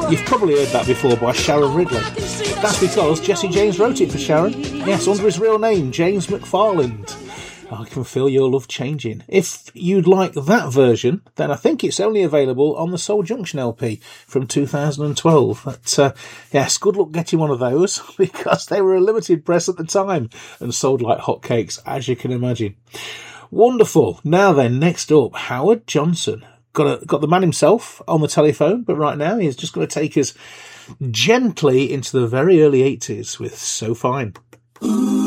You've probably heard that before by Sharon Ridley. That's because Jesse James wrote it for Sharon. Yes, under his real name, James McFarland. I can feel your love changing. If you'd like that version, then I think it's only available on the Soul Junction LP from 2012. But, yes, good luck getting one of those, because they were a limited press at the time and sold like hotcakes, as you can imagine. Wonderful. Now then, next up, Howard Johnson. Got the man himself on the telephone, but right now he's just going to take us gently into the very early 80s with So Fine.